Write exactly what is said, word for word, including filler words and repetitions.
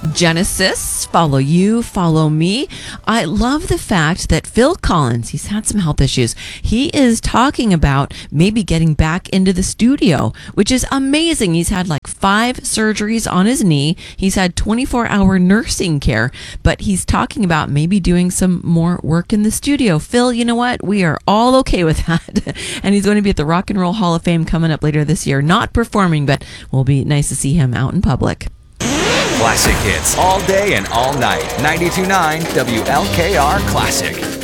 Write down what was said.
Genesis, follow you, follow me. I love the fact that Phil Collins, he's had some health issues. He is talking about maybe getting back into the studio, which is amazing. He's had like five surgeries on his knee. He's had twenty-four hour nursing care, but he's talking about maybe doing some more work in the studio. Phil, you know what? We are all okay with that. And he's going to be at the Rock and Roll Hall of Fame coming up later this year. Not performing, but will be nice to see him out in public. Classic hits all day and all night. ninety-two point nine W L K R Classic.